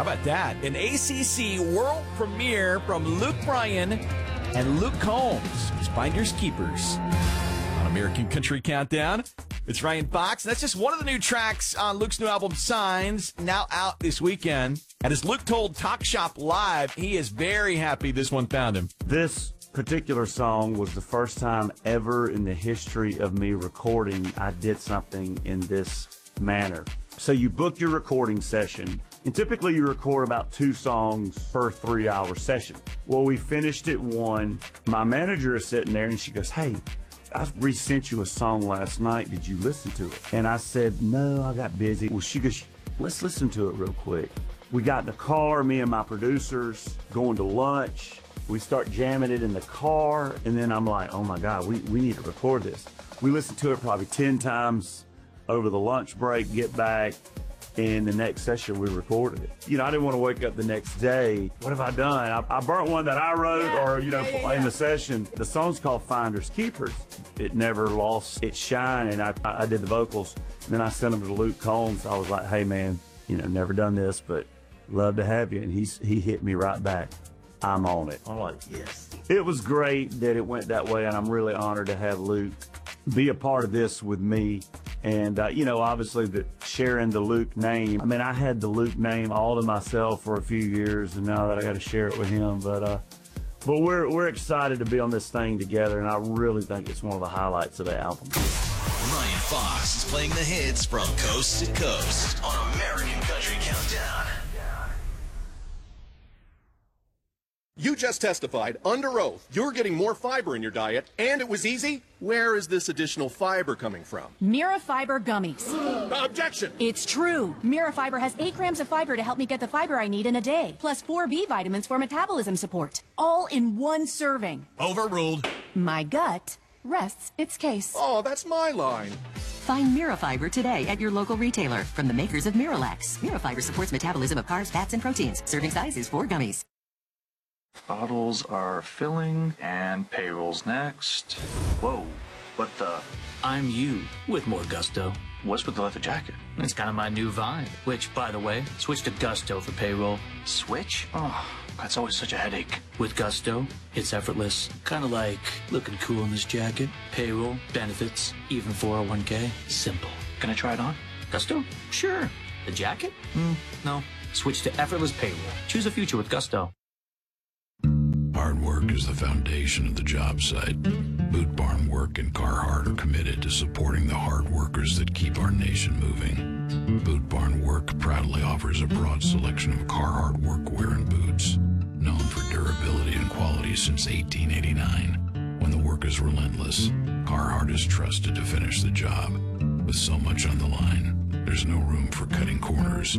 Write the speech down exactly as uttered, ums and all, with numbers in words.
How about that? An A C C world premiere from Luke Bryan and Luke Combs, his Finders Keepers. On American Country Countdown, it's Ryan Fox. That's just one of the new tracks on Luke's new album, Signs, now out this weekend. And as Luke told Talk Shop Live, he is very happy this one found him. This particular song was the first time ever in the history of me recording I did something in this manner. So you book your recording session, and typically you record about two songs per three-hour session. Well, we finished at one. My manager is sitting there, and she goes, hey, I resent you a song last night. Did you listen to it? And I said, no, I got busy. Well, she goes, let's listen to it real quick. We got in the car, me and my producers, going to lunch. We start jamming it in the car, and then I'm like, oh my God, we, we need to record this. We listened to it probably ten times over the lunch break, get back, and the next session we recorded it. You know, I didn't want to wake up the next day. What have I done? I, I burnt one that I wrote yeah, or, you know, yeah, yeah, in the session. The song's called Finders Keepers. It never lost its shine, and I, I did the vocals. And then I sent them to Luke Combs. I was like, hey, man, you know, never done this, but love to have you. And he's, he hit me right back. I'm on it. I'm like, yes. It was great that it went that way, and I'm really honored to have Luke be a part of this with me. And, uh, you know, obviously the, sharing the Luke name. I mean, I had the Luke name all to myself for a few years, and now that I got to share it with him. But uh, but we're, we're excited to be on this thing together, and I really think it's one of the highlights of the album. Ryan Fox is playing the hits from coast to coast on American Country Countdown. You just testified under oath you're getting more fiber in your diet, and it was easy. Where is this additional fiber coming from? Mirafiber gummies. Objection! It's true. Mirafiber has eight grams of fiber to help me get the fiber I need in a day, plus four B vitamins for metabolism support, all in one serving. Overruled. My gut rests its case. Oh, that's my line. Find Mirafiber today at your local retailer from the makers of Miralax. Mirafiber supports metabolism of carbs, fats, and proteins. Serving size is four gummies. Bottles are filling, and payroll's next. Whoa, what the? I'm you with more gusto. What's with the leather jacket? It's kind of my new vibe, which, by the way, switch to Gusto for payroll. Switch? Oh, that's always such a headache. With Gusto, it's effortless. Kind of like looking cool in this jacket. Payroll, benefits, even four oh one k. Simple. Can I try it on? Gusto? Sure. The jacket? Mm, no. Switch to effortless payroll. Choose a future with Gusto. Hard work is the foundation of the job site. Boot Barn Work and Carhartt are committed to supporting the hard workers that keep our nation moving. Boot Barn Work proudly offers a broad selection of Carhartt workwear and boots, known for durability and quality since eighteen eighty-nine. When the work is relentless, Carhartt is trusted to finish the job. With so much on the line, there's no room for cutting corners.